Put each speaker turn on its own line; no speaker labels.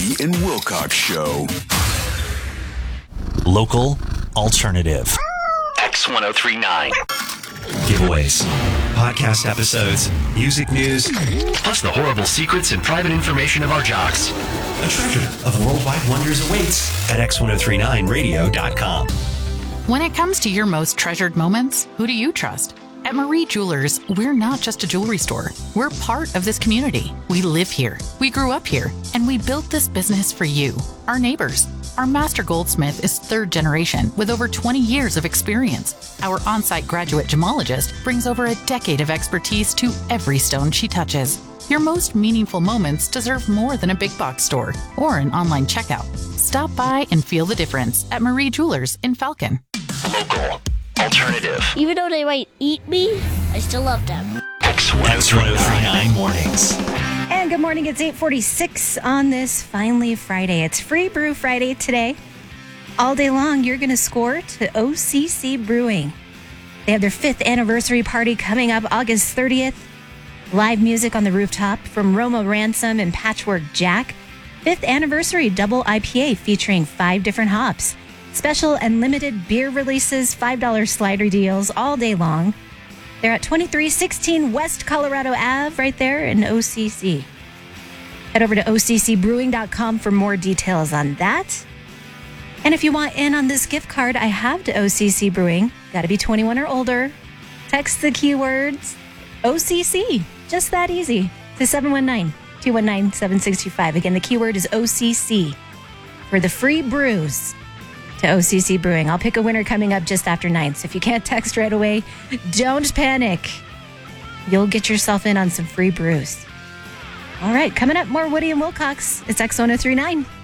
Woody and Wilcox Show.
Local alternative.
X1039.
Giveaways, podcast episodes, music news,
Plus the horrible secrets and private information of our jocks.
a treasure of worldwide wonders awaits at x1039radio.com.
When it comes to your most treasured moments, who do you trust? At Marie Jewelers, we're not just a jewelry store. We're part of this community. We live here. We grew up here. And we built this business for you, our neighbors. Our master goldsmith is third generation with over 20 years of experience. Our on-site graduate gemologist brings over a decade of expertise to every stone she touches. Your most meaningful moments deserve more than a big box store or an online checkout. Stop by and feel the difference at Marie Jewelers in Falcon.
Local alternative.
Even though they might eat me, I still love them.
X1039 mornings.
And good morning. It's 8:46 on this finally Friday. It's Free Brew Friday today. All day long, you're going to score to OCC Brewing. They have their 5th anniversary party coming up August 30th. Live music on the rooftop from Roma Ransom and Patchwork Jack. 5th anniversary double IPA featuring 5 different hops. Special and limited beer releases, $5 slider deals all day long. They're at 2316 West Colorado Ave, right there in OCC. Head over to OCCbrewing.com for more details on that. And if you want in on this gift card I have to OCC Brewing, got to be 21 or older. Text the keywords OCC. Just that easy. To 719-219-7625. Again, the keyword is OCC for the free brews to OCC Brewing. I'll pick a winner coming up just after 9. So if you can't text right away, don't panic. You'll get yourself in on some free brews. All right, coming up, more Woody and Wilcox. It's X1039.